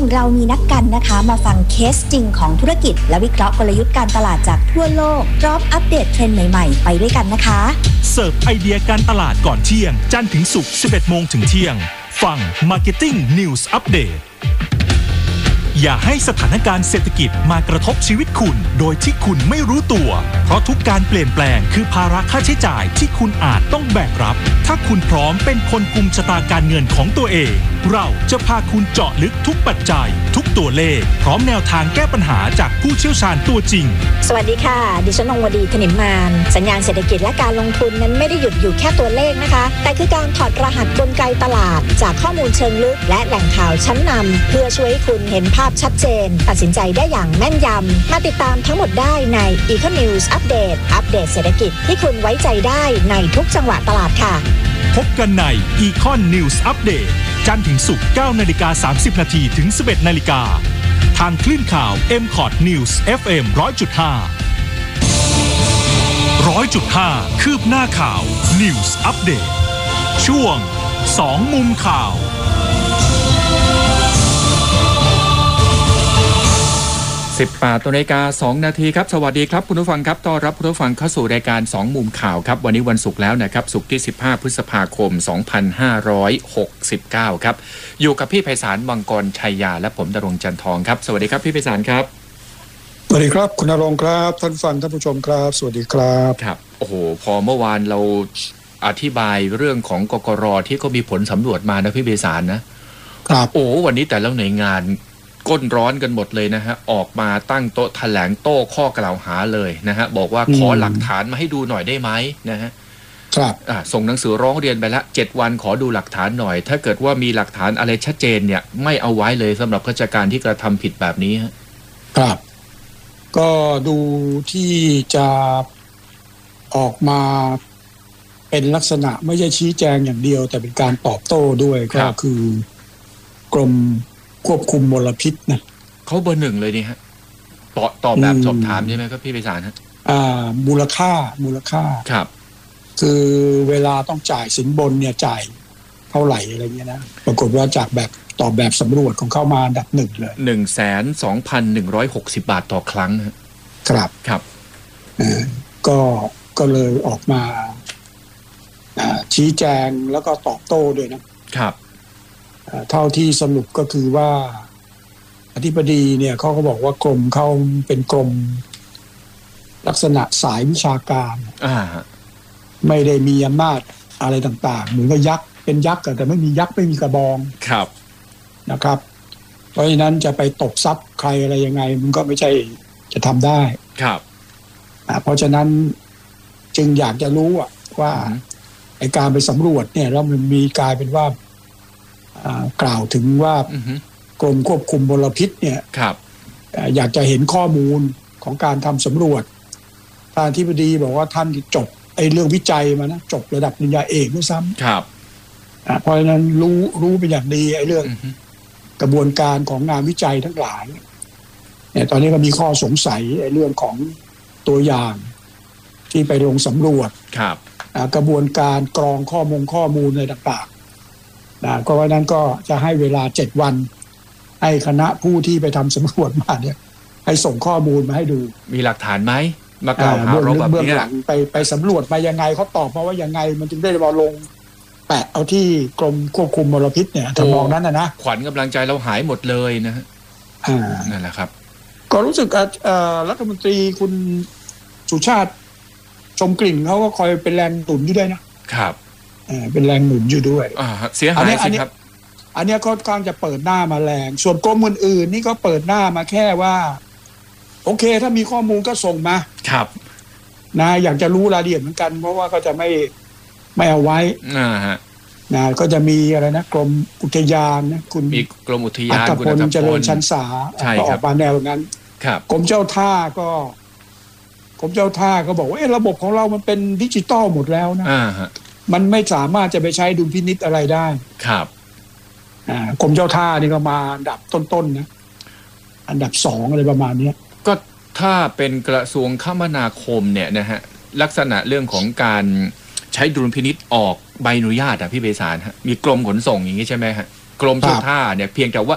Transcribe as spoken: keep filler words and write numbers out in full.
เรามีนักกันนะคะมาฟังเคสจริงของธุรกิจและวิเคราะห์กลยุทธ์การตลาดจากทั่วโลกพร้อมอัปเดตเทรนด์ใหม่ๆไปด้วยกันนะคะเสิร์ฟไอเดียการตลาดก่อนเที่ยงจันทร์ถึงศุกร์ สิบเอ็ดโมงถึงเที่ยงฟัง Marketing News Update อย่าให้สถานการณ์เศรษฐกิจมากระทบชีวิตคุณโดยที่คุณไม่รู้ตัวเพราะทุกการเปลี่ยนแปลงคือภาระค่าใช้จ่ายที่คุณอาจต้องแบกรับถ้าคุณพร้อมเป็นคนกุมชะตาการเงินของตัวเองเราจะพาคุณเจาะลึกทุกปัจจัยทุกตัวเลขพร้อมแนวทางแก้ปัญหาจากผู้เชี่ยวชาญตัวจริงสวัสดีค่ะดิฉันนงวดีถนิมมานสัญญาณเศรษฐกิจและการลงทุนนั้นไม่ได้หยุดอยู่แค่ตัวเลขนะคะแต่คือการถอดรหัสกลไกตลาดจากข้อมูลเชิงลึกและแหล่งข่าวชั้นนำเพื่อช่วยให้คุณเห็นภาพชัดเจนตัดสินใจได้อย่างแม่นยำมาติดตามทั้งหมดได้ใน Econ News Update อัปเดตเศรษฐกิจที่คุณไว้ใจได้ในทุกจังหวะตลาดค่ะพบกันใน Econ News Update จันทร์ถึงศุกร์ เก้านาฬิกาสามสิบนาทีถึง สิบเอ็ดนาฬิกาทางคลื่นข่าว เอ็ม คอร์ด News เอฟ เอ็ม หนึ่งร้อยจุดห้า หนึ่งร้อยจุดห้า คืบหน้าข่าว News Update ช่วงสองมุมข่าวสิบแปดนาฬิกาสองนาทีครับสวัสดีครับคุณผู้ฟังครับต้อนรับคุณผู้ฟังเข้าสู่รายการสองมุมข่าวครับวันนี้วันศุกร์แล้วนะครับศุกร์ที่สิบห้าพฤษภาคมสองพันห้าร้อยหกสิบเก้าครับอยู่กับพี่ไพศาลมังกรชัยยาและผมดรงค์จันทองครับสวัสดีครับพี่ไพศาลครับสวัสดีครับคุณณรงค์ครับท่านฟังท่านผู้ชมครับสวัสดีครับครับโอ้โหพอเมื่อวานเราอธิบายเรื่องของกกร.ที่ก็มีผลสำรวจมานะพี่ไพศาลนะครับโอ้วันนี้แต่ละหน่วยงานก้นร้อนกันหมดเลยนะฮะออกมาตั้งโต๊ะแถลงโต้ข้อกล่าวหาเลยนะฮะบอกว่าขอหลักฐานมาให้ดูหน่อยได้ไหมนะฮะครับอ่าส่งหนังสือร้องเรียนไปแล้วเจ็ดวันขอดูหลักฐานหน่อยถ้าเกิดว่ามีหลักฐานอะไรชัดเจนเนี่ยไม่เอาไว้เลยสำหรับข้าราชการที่กระทำผิดแบบนี้ฮะครับก็ดูที่จะออกมาเป็นลักษณะไม่ใช่ชี้แจงอย่างเดียวแต่เป็นการตอบโต้ด้วยก็คือกรมควบคุมมลพิษนะเขาเบอร์หนึ่งเลยนี่ฮะตอบตอบแบบสอบถามใช่ไหมครับพี่ไพศาลฮะอ่ามูลค่ามูลค่าครับคือเวลาต้องจ่ายสินบนเนี่ยจ่ายเท่าไหร่อะไรเงี้ยนะปรากฏว่าจากแบบตอบแบบสำรวจของเข้ามาอันดับหนึ่งเลยหนึ่งแสนสองพันหนึ่งร้อยหกสิบบาทต่อครั้งครับครับอ่าก็ก็เลยออกมาอ่าชี้แจงแล้วก็ตอบโต้ด้วยนะครับเท่าที่สรุปก็คือว่าอธิบดีเนี่ยเขาก็บอกว่ากรมเขาเป็นกรมลักษณะสายวิชาการไม่ได้มีอำนาจอะไรต่างๆเหมือนกับยักษ์เป็นยักษ์แต่ไม่มียักษ์ไม่มีกระบองครับนะครับเพราะฉะนั้นจะไปตบทรัพย์ใครอะไรยังไงมันก็ไม่ใช่จะทำได้ครับเพราะฉะนั้นจึงอยากจะรู้ว่าไอ้การไปสำรวจเนี่ยแล้วมันมีกลายเป็นว่ากล่าวถึงว่ากรมควบคุมมลพิษเนี่ยอยากจะเห็นข้อมูลของการทำสำรวจท่านอธิบดีบอกว่าท่านจบไอ้เรื่องวิจัยมานะจบระดับปริญญาเอกด้วยซ้ำครับเพราะฉะนั้นรู้รู้เป็นอย่างดีไอ้เรื่องกระบวนการของงานวิจัยทั้งหลายเนี่ยตอนนี้ก็มีข้อสงสัยไอ้เรื่องของตัวอย่างที่ไปลงสำรวจครับกระบวนการกรองข้อมูลข้อมูลอะไรต่างๆนะก็เพราะนั้นก็จะให้เวลาเจ็ดวันให้คณะผู้ที่ไปทำสำรวจมาเนี่ยให้ส่งข้อมูลมาให้ดูมีหลักฐานไหมมากล่าวหาเราแบบนี้หลังไปไปสำรวจมายังไงเขาตอบมาว่ายังไงมันจึงได้มาลงแปะเอาที่กรมควบคุมมลพิษเนี่ยทำนองนั้นนะนะขวัญกำลังใจเราหายหมดเลยนะฮะอ่านั่นแหละครับก็รู้สึกอ่ารัฐมนตรีคุณสุชาติชมกลิ่นเขาก็คอยเป็นแรงหนุนอยู่ด้วยนะครับอ่าเป็นแรงหนุนอยู่ด้วยอ่าเสียหายสิครับอันนี้ค่อนข้างจะเปิดหน้ามาแรงส่วนกรมอื่นๆนี่ก็เปิดหน้ามาแค่ว่าโอเคถ้ามีข้อมูลก็ส่งมาครับนะอยากจะรู้รายละเอียดเหมือนกันเพราะว่าก็จะไม่ไม่เอาไว้อ่าฮะนะก็จะมีอะไรนะกรมอุทยานนะคุณมีกรมอุทยานคุณอัตพลเจริญชันษาก็ออกมาแนวนั้นครับกรมเจ้าท่าก็กรมเจ้าท่าก็บอกว่าเอ๊ะระบบของเรามันเป็นดิจิตอลหมดแล้วนะอ่าฮะมันไม่สามารถจะไปใช้ดุลพินิจอะไรได้ครับอ่ากรมเจ้าท่านี่ก็มาอันดับต้นๆนะอันดับสองอะไรประมาณนี้ก็ถ้าเป็นกระทรวงคมนาคมเนี่ยนะฮะลักษณะเรื่องของการใช้ดุลพินิจออกใบอนุญาตอ่ะพี่ไพศาลฮะมีกรมขนส่งอย่างนี้ใช่ไหมฮะกรมเจ้าท่าเนี่ยเพียงแต่ว่า